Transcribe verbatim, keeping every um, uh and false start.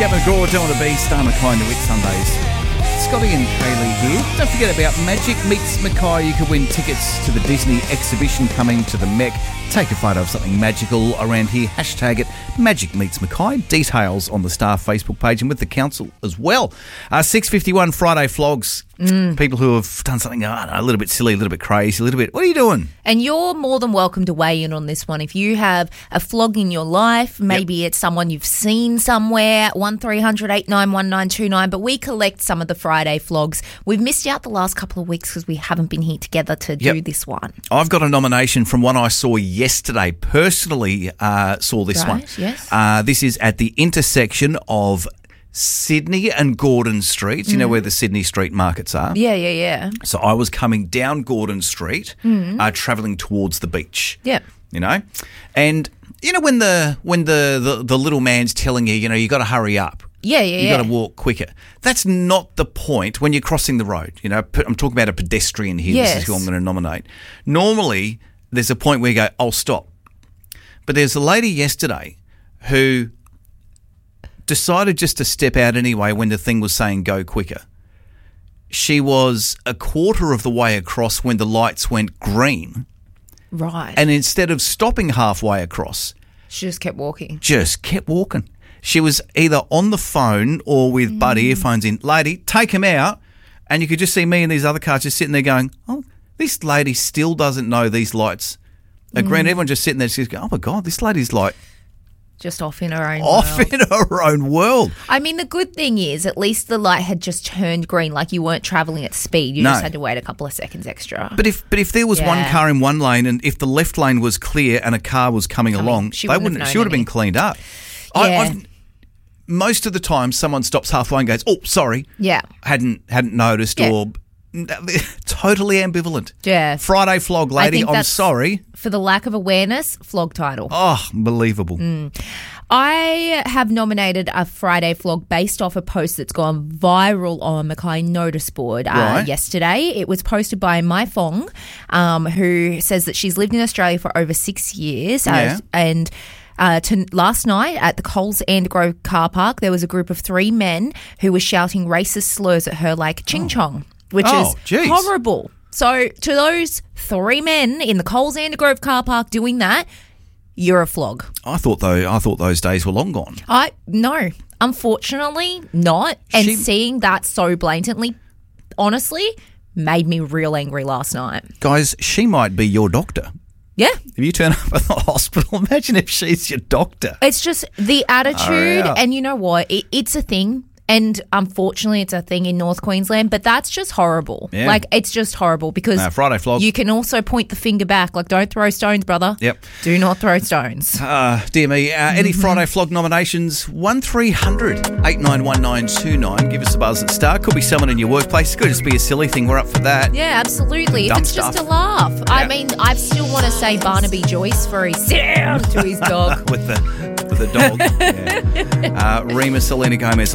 Gavin McGraw, Dylan the Beast, Star Mackay, New Week Sundays. Scotty and Kaylee here. Don't forget about Magic Meets Mackay. You could win tickets to the Disney exhibition coming to the Mech. Take a photo of something magical around here. Hashtag it Magic Meets Mackay. Details on the Star Facebook page and with the council as well. Uh, six fifty-one Friday Flogs. Mm. People who have done something I don't know, a little bit silly, a little bit crazy, a little bit... What are you doing? And you're more than welcome to weigh in on this one. If you have a flog in your life, maybe yep. it's someone you've seen somewhere, one three hundred eight nine one nine two nine. But we collect some of the Friday flogs. We've missed out the last couple of weeks because we haven't been here together to yep. do this one. I've got a nomination from one I saw yesterday. Personally uh, saw this right, one. Yes. Uh, this is at the intersection of Sydney and Gordon Streets, you mm. know where the Sydney street markets are? Yeah, yeah, yeah. So I was coming down Gordon Street, mm. uh, travelling towards the beach. Yeah. You know? And, you know, when the when the, the, the little man's telling you, you know, you got to hurry up. Yeah, yeah, you yeah. got to walk quicker. That's not the point when you're crossing the road. You know, I'm talking about a pedestrian here. Yes. This is who I'm going to nominate. Normally, there's a point where you go, I'll stop. But there's a lady yesterday who decided just to step out anyway when the thing was saying go quicker. She was a quarter of the way across when the lights went green. Right. And instead of stopping halfway across, she just kept walking. Just kept walking. She was either on the phone or with mm. Bud earphones in. Lady, take him out. And you could just see me and these other cars just sitting there going, oh, this lady still doesn't know these lights are green. Mm. Everyone just sitting there just going, oh, my God, this lady's like... Just off in her own off world. in her own world. I mean, the good thing is at least the light had just turned green, like you weren't travelling at speed. You no. just had to wait a couple of seconds extra. But if but if there was yeah. one car in one lane and if the left lane was clear and a car was coming, coming. along, she they wouldn't wouldn't. have She would have any. been cleaned up. Yeah. I, I've, most of the time, someone stops halfway and goes, "Oh, sorry, yeah, hadn't hadn't noticed," yeah. or totally ambivalent. Yeah, Friday flog, lady. I'm sorry for the lack of awareness. Flog title. Oh, unbelievable. Mm. I have nominated a Friday flog based off a post that's gone viral on Mackay notice board uh, right. yesterday. It was posted by Mai Fong, um, who says that she's lived in Australia for over six years. Yeah. Uh, and uh, to, last night at the Coles and Grove car park, there was a group of three men who were shouting racist slurs at her like ching chong, which oh, is geez. horrible. So to those three men in the Coles and Grove car park doing that, you're a flog. I thought though. I thought those days were long gone. I no, unfortunately not. And She, seeing that so blatantly, honestly, made me real angry last night. Guys, she might be your doctor. Yeah. If you turn up at the hospital, imagine if she's your doctor. It's just the attitude, oh, yeah. and you know what? It, it's a thing. And unfortunately, it's a thing in North Queensland, but that's just horrible. Yeah. Like, it's just horrible because no, Friday flog. You can also point the finger back. Like, don't throw stones, brother. Yep. Do not throw stones. Uh, dear me. Uh, mm-hmm. Any Friday flog nominations? one three hundred eight nine one nine two nine. Give us a buzz at Star. Could be someone in your workplace. Could just be a silly thing. We're up for that. Yeah, absolutely. Dumb if it's stuff. just a laugh. Yeah. I mean, I still want to say Barnaby Joyce for his sit down to his dog. with the with the dog. Yeah. uh, Rima Selena Gomez.